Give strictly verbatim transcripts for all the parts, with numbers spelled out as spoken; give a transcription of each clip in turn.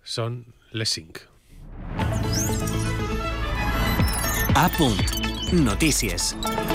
Són les cinc. A punt. Notícies.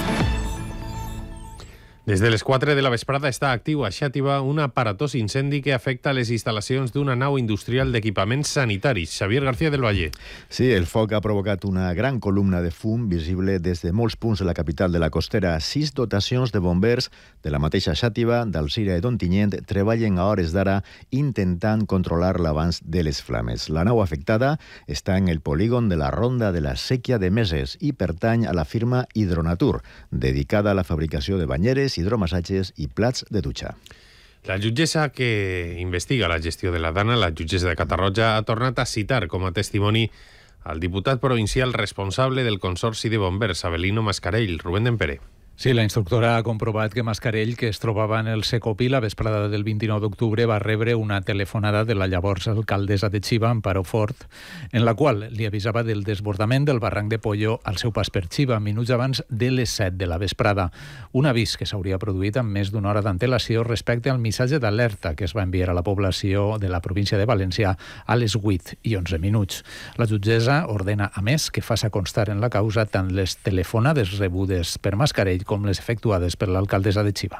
Des de les quatre de la vesprada està actiu a Xàtiva un aparatós incendi que afecta les instal·lacions d'una nau industrial d'equipaments sanitaris. Xavier García del Valle. Sí, el foc ha provocat una gran columna de fum visible des de molts punts de la capital de la Costera. Sis dotacions de bombers de la mateixa Xàtiva, d'Alzira i d'Ontinyent treballen a hores d'ara intentant controlar l'avanç de les flames. La nau afectada està en el polígon de la Ronda de la Sèquia de Meses i pertany a la firma Hidronatur, dedicada a la fabricació de banyeres, hidromassatges i plats de dutxa. La jutgessa que investiga la gestió de la Dana, la jutgessa de Catarroja, ha tornat a citar com a testimoni al diputat provincial responsable del Consorci de Bombers, Avelino Mascarell. Rubén Dempere. Sí, la instructora ha comprovat que Mascarell, que es trobava en el Secopi la vesprada del vint-i-nou d'octubre, va rebre una telefonada de la llavors alcaldessa de Xiva, Amparo Fort, en la qual li avisava del desbordament del barranc de Pollo al seu pas per Xiva, minuts abans de les set de la vesprada. Un avís que s'hauria produït amb més d'una hora d'antelació respecte al missatge d'alerta que es va enviar a la població de la província de València a les vuit i onze minuts. La jutgessa ordena, a més, que faça constar en la causa tant les telefonades rebudes per Mascarell com les efectuades per l'alcaldessa de Xiva.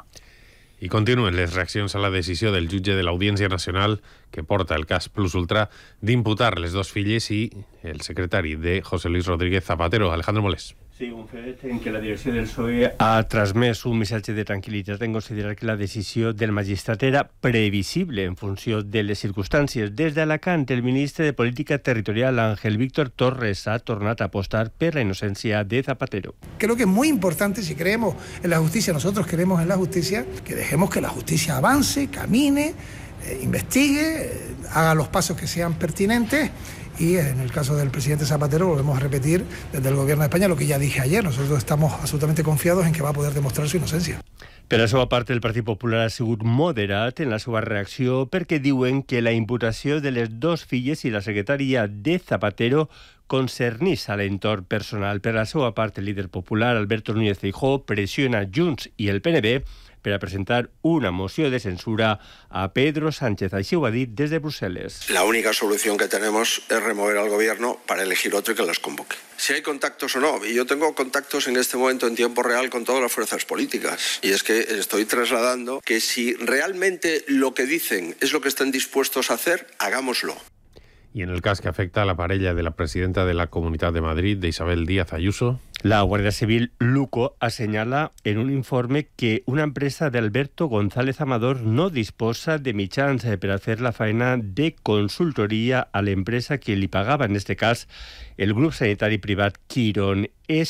I continuen les reaccions a la decisió del jutge de l'Audiència Nacional que porta el cas Plus Ultra d'imputar les dues filles i el secretari de José Luis Rodríguez Zapatero, Alejandro Molés. Sí, un fet en què la direcció del P S O E ha transmès un missatge de tranquil·litat en considerar que la decisió del magistrat era previsible en funció de les circumstàncies. Des d'Alacant, el ministre de Política Territorial, Ángel Víctor Torres, ha tornat a apostar per la inocència de Zapatero. Creo que es muy importante, si creemos en la justicia, nosotros creemos en la justicia, que dejemos que la justicia avance, camine, eh, investigue, eh, haga los pasos que sean pertinentes. Y en el caso del presidente Zapatero volvemos a repetir desde el gobierno de España lo que ya dije ayer. Nosotros estamos absolutamente confiados en que va a poder demostrar su inocencia. Per la seva part, el Partit Popular ha sigut moderat en la seva reacció perquè diuen que la imputació de les dues filles i la secretaria de Zapatero concernís a l'entorn personal. Per la seva part, el líder popular, Alberto Núñez Feijóo, pressiona Junts i el P N V per a presentar una moció de censura a Pedro Sánchez. Així ho ha dit des de Bruselas. La única solución que tenemos es remover al gobierno para elegir otro y que las convoque. Si hay contactos o no, y yo tengo contactos en este momento en tiempo real con todas las fuerzas políticas, y es que estoy trasladando que si realmente lo que dicen es lo que están dispuestos a hacer, hagámoslo. I en el cas que afecta a la parella de la presidenta de la Comunitat de Madrid, d'Isabel Díaz Ayuso, la Guardia Civil Luco assenyala en un informe que una empresa d'Alberto González Amador no disposa de mitjans per a fer la feina de consultoria a l'empresa que li pagava, en aquest cas, el grup sanitari privat Quirón. És